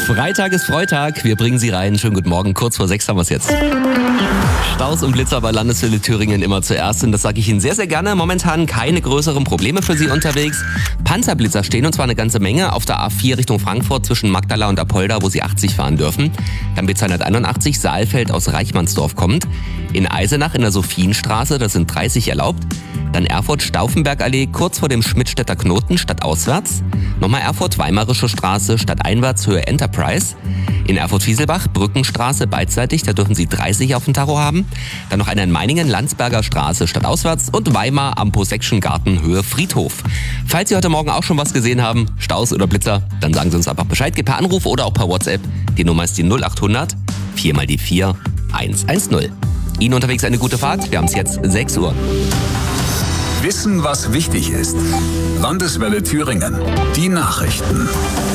Freitag ist Freitag, wir bringen Sie rein. Schönen guten Morgen, kurz vor 6 haben wir es jetzt. Staus und Blitzer bei Landeswelle Thüringen immer zuerst und das sage ich Ihnen sehr, sehr gerne. Momentan keine größeren Probleme für Sie unterwegs. Panzerblitzer stehen und zwar eine ganze Menge auf der A4 Richtung Frankfurt zwischen Magdala und Apolda, wo Sie 80 fahren dürfen. Dann B281 Saalfeld aus Reichmannsdorf kommt. In Eisenach in der Sophienstraße, das sind 30 erlaubt. Dann Erfurt-Stauffenberg-Allee kurz vor dem Schmidtstädter Knoten stadtauswärts. Nochmal Erfurt-Weimarische Straße stadteinwärts Höhe Enterprise. In Erfurt-Fieselbach Brückenstraße beidseitig, da dürfen Sie 30 auf dem Tacho haben. Dann noch einer in Meiningen Landsberger Straße stadtauswärts und Weimar am Possession-Garten Höhe Friedhof. Falls Sie heute Morgen auch schon was gesehen haben, Staus oder Blitzer, dann sagen Sie uns einfach Bescheid. Geht per Anruf oder auch per WhatsApp. Die Nummer ist die 0800 4 mal die 4 110. Ihnen unterwegs eine gute Fahrt. Wir haben es jetzt 6 Uhr. Wissen, was wichtig ist. Landeswelle Thüringen. Die Nachrichten.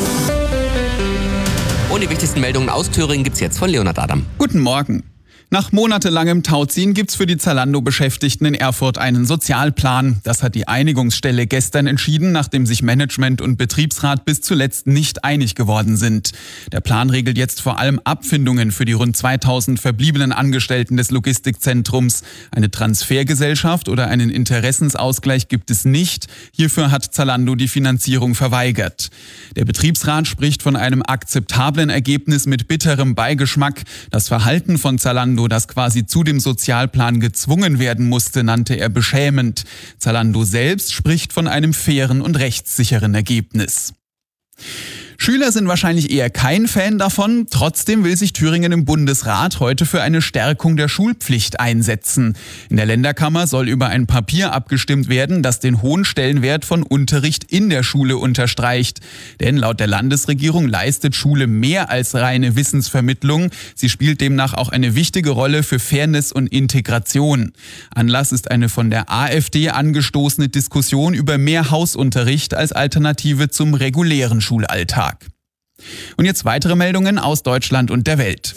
Und die wichtigsten Meldungen aus Thüringen gibt's jetzt von Leonhard Adam. Guten Morgen. Nach monatelangem Tauziehen gibt's für die Zalando-Beschäftigten in Erfurt einen Sozialplan. Das hat die Einigungsstelle gestern entschieden, nachdem sich Management und Betriebsrat bis zuletzt nicht einig geworden sind. Der Plan regelt jetzt vor allem Abfindungen für die rund 2000 verbliebenen Angestellten des Logistikzentrums. Eine Transfergesellschaft oder einen Interessensausgleich gibt es nicht. Hierfür hat Zalando die Finanzierung verweigert. Der Betriebsrat spricht von einem akzeptablen Ergebnis mit bitterem Beigeschmack. Das Verhalten von Zalando, das quasi zu dem Sozialplan gezwungen werden musste, nannte er beschämend. Zalando selbst spricht von einem fairen und rechtssicheren Ergebnis. Schüler sind wahrscheinlich eher kein Fan davon. Trotzdem will sich Thüringen im Bundesrat heute für eine Stärkung der Schulpflicht einsetzen. In der Länderkammer soll über ein Papier abgestimmt werden, das den hohen Stellenwert von Unterricht in der Schule unterstreicht. Denn laut der Landesregierung leistet Schule mehr als reine Wissensvermittlung. Sie spielt demnach auch eine wichtige Rolle für Fairness und Integration. Anlass ist eine von der AfD angestoßene Diskussion über mehr Hausunterricht als Alternative zum regulären Schulalltag. Und jetzt weitere Meldungen aus Deutschland und der Welt.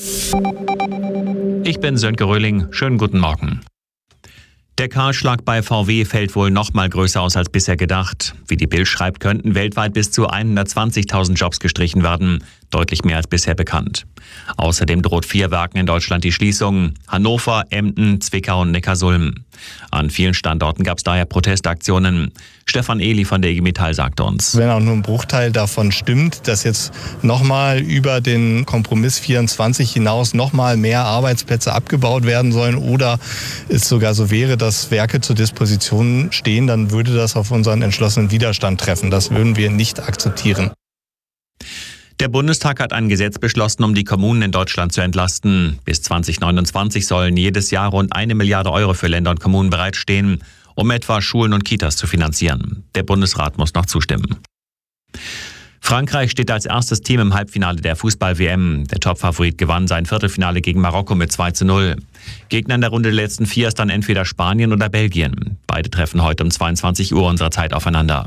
Ich bin Sönke Röhling. Schönen guten Morgen. Der Kahlschlag bei VW fällt wohl noch mal größer aus als bisher gedacht. Wie die Bild schreibt, könnten weltweit bis zu 120.000 Jobs gestrichen werden. Deutlich mehr als bisher bekannt. Außerdem droht 4 Werken in Deutschland die Schließung. Hannover, Emden, Zwickau und Neckarsulm. An vielen Standorten gab es daher Protestaktionen. Stefan Ehli von der IG Metall sagte uns: Wenn auch nur ein Bruchteil davon stimmt, dass jetzt nochmal über den Kompromiss 24 hinaus nochmal mehr Arbeitsplätze abgebaut werden sollen oder es sogar so wäre, dass Werke zur Disposition stehen, dann würde das auf unseren entschlossenen Widerstand treffen. Das würden wir nicht akzeptieren. Der Bundestag hat ein Gesetz beschlossen, um die Kommunen in Deutschland zu entlasten. Bis 2029 sollen jedes Jahr rund 1 Milliarde Euro für Länder und Kommunen bereitstehen, um etwa Schulen und Kitas zu finanzieren. Der Bundesrat muss noch zustimmen. Frankreich steht als erstes Team im Halbfinale der Fußball-WM. Der Topfavorit gewann sein Viertelfinale gegen Marokko mit 2:0. Gegner in der Runde der letzten 4 ist dann entweder Spanien oder Belgien. Beide treffen heute um 22 Uhr unserer Zeit aufeinander.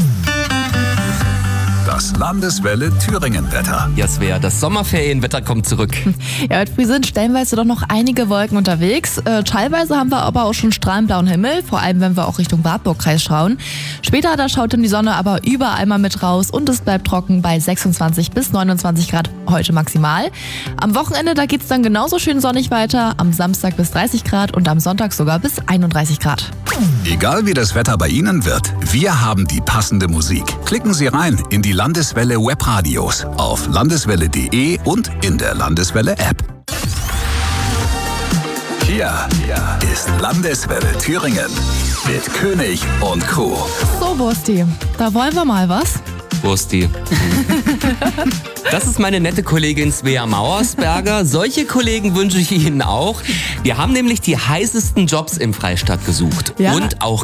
Das Landeswelle Thüringen-Wetter. Ja, Svea, das Sommerferienwetter kommt zurück. Ja, heute früh sind stellenweise doch noch einige Wolken unterwegs. Teilweise haben wir aber auch schon strahlend blauen Himmel, vor allem wenn wir auch Richtung Wartburgkreis schauen. Später, da schaut dann die Sonne aber überall mal mit raus und es bleibt trocken bei 26 bis 29 Grad heute maximal. Am Wochenende, da geht's dann genauso schön sonnig weiter, am Samstag bis 30 Grad und am Sonntag sogar bis 31 Grad. Egal wie das Wetter bei Ihnen wird, wir haben die passende Musik. Klicken Sie rein in die Landeswelle Webradios auf landeswelle.de und in der Landeswelle App. Hier ist Landeswelle Thüringen mit König und Co. So, Bursti, da wollen wir mal was. Bursti. Das ist meine nette Kollegin Svea Mauersberger. Solche Kollegen wünsche ich Ihnen auch. Wir haben nämlich die heißesten Jobs im Freistaat gesucht. Ja. Und auch